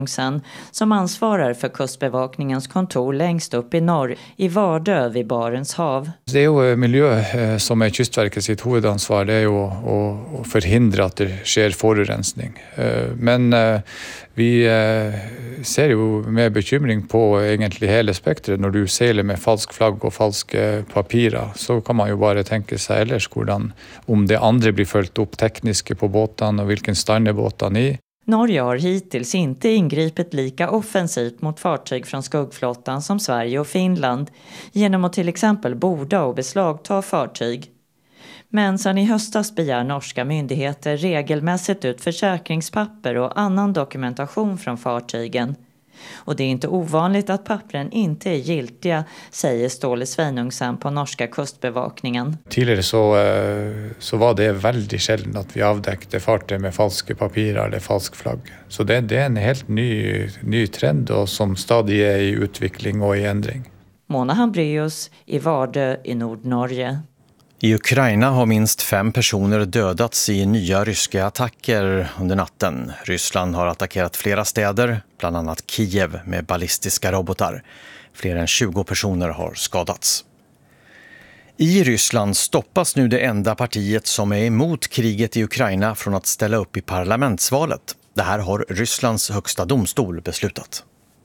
som ansvarar för kustbevakningens kontor längst upp i norr i Vardö vid Barents hav. Det är ju miljö som är Kystverket sitt huvudansvar, det är ju att förhindra att det sker förorensning. Men vi ser ju med bekymring på egentligen hela spektret. När du seglar med falsk flagg och falska papirer så kan man ju bara tänka sig ellers om det andra blir följt upp tekniska på båten och vilken stand är båten i. Norge har hittills inte ingripit lika offensivt mot fartyg från skuggflottan som Sverige och Finland genom att till exempel borda och beslagta fartyg. Men sedan i höstas begär norska myndigheter regelmässigt ut försäkringspapper och annan dokumentation från fartygen. Och det är inte ovanligt att pappren inte är giltiga, säger Ståle Sveinungsen på norska kustbevakningen. Tidigare så var det väldigt sällan att vi avdäckte fartyg med falska papirer eller falsk flagg. Så det är en helt ny trend och som stadigt är i utveckling och i ändring. Mona Hambrius i Vardö i Nordnorge. I Ukraina har minst 5 personer dödats i nya ryska attacker under natten. Ryssland har attackerat flera städer, bland annat Kiev med ballistiska robotar. Fler än 20 personer har skadats. I Ryssland stoppas nu det enda partiet som är emot kriget i Ukraina från att ställa upp i parlamentsvalet. Det här har Rysslands högsta domstol beslutat.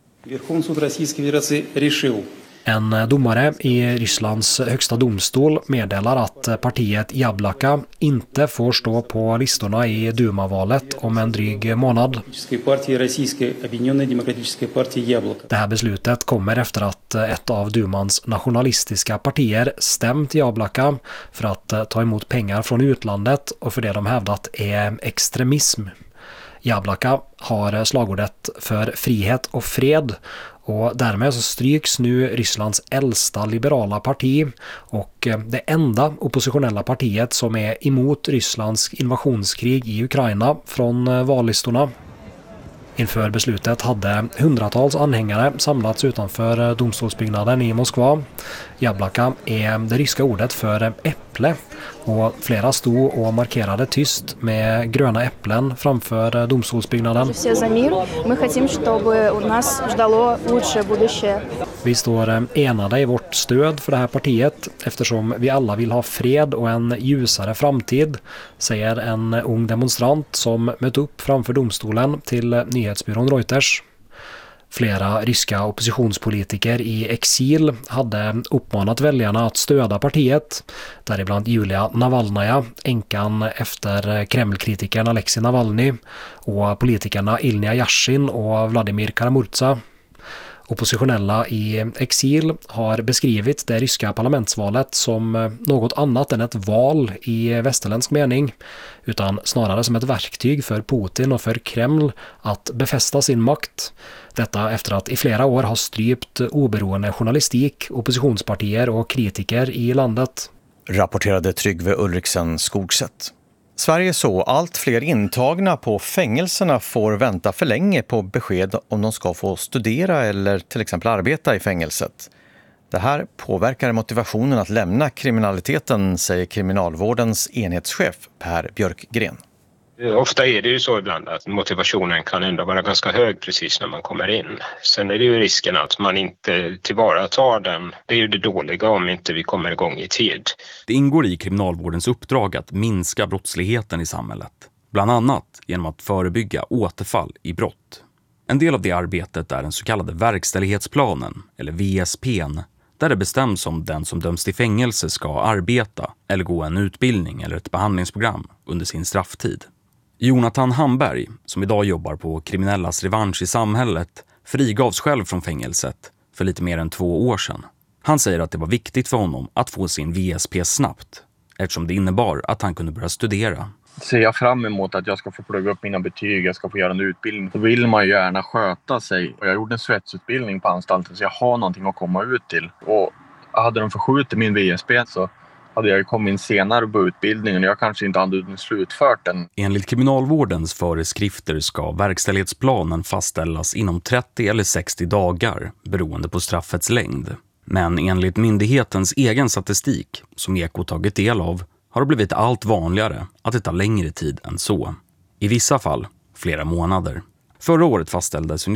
En domare i Rysslands högsta domstol meddelar att partiet Jablaka inte får stå på listorna i Duma-valet om en dryg månad. Det här beslutet kommer efter att ett av Dumans nationalistiska partier stämt Jablaka för att ta emot pengar från utlandet och för det de hävdat är extremism. Jablaka har slagordet för frihet och fred och därmed så stryks nu Rysslands äldsta liberala parti och det enda oppositionella partiet som är emot Rysslands invasionskrig i Ukraina från vallistorna. Inför beslutet hade hundratals anhängare samlats utanför domstolsbyggnaden i Moskva. Jablaka är det ryska ordet för äpple och flera stod och markerade tyst med gröna äpplen framför domstolsbyggnaden. Vi står enade i vårt stöd för det här partiet eftersom vi alla vill ha fred och en ljusare framtid, säger en ung demonstrant som mött upp framför domstolen till nyhetsbyrån Reuters. Flera ryska oppositionspolitiker i exil hade uppmanat väljarna att stödja partiet, däribland Julia Navalnaja, änkan efter Kremlkritikern Alexei Navalny, och politikerna Ilja Yashin och Vladimir Kara-Murza. Oppositionella i exil har beskrivit det ryska parlamentsvalet som något annat än ett val i västerländsk mening, utan snarare som ett verktyg för Putin och för Kreml att befästa sin makt. Detta efter att i flera år ha strypt oberoende journalistik, oppositionspartier och kritiker i landet. Rapporterade Tryggve Ulriksen Skogsätt. Sverige så allt fler intagna på fängelserna får vänta för länge på besked om de ska få studera eller till exempel arbeta i fängelset. Det här påverkar motivationen att lämna kriminaliteten, säger kriminalvårdens enhetschef Per Björkgren. Ofta är det ju så ibland att motivationen kan ändå vara ganska hög precis när man kommer in. Sen är det ju risken att man inte tillvaratar den. Det är ju det dåliga om inte vi kommer igång i tid. Det ingår i kriminalvårdens uppdrag att minska brottsligheten i samhället. Bland annat genom att förebygga återfall i brott. En del av det arbetet är den så kallade verkställighetsplanen, eller VSP:n, där det bestäms om den som döms till fängelse ska arbeta eller gå en utbildning eller ett behandlingsprogram under sin strafftid. Jonathan Hamberg, som idag jobbar på kriminellas revansch i samhället, frigavs själv från fängelset för lite mer än 2 år sedan. Han säger att det var viktigt för honom att få sin VSP snabbt, eftersom det innebar att han kunde börja studera. Ser jag fram emot att jag ska få plugga upp mina betyg, jag ska få göra en utbildning, så vill man ju gärna sköta sig. Och jag gjorde en svetsutbildning på anstalten så jag har någonting att komma ut till. Och hade de förskjutit min VSP så hade jag kommit in senare på utbildningen och jag kanske inte hade slutfört den. Enligt kriminalvårdens föreskrifter ska verkställighetsplanen fastställas inom 30 eller 60 dagar beroende på straffets längd. Men enligt myndighetens egen statistik, som Eko tagit del av, har det blivit allt vanligare att det tar längre tid än så. I vissa fall flera månader. Förra året fastställdes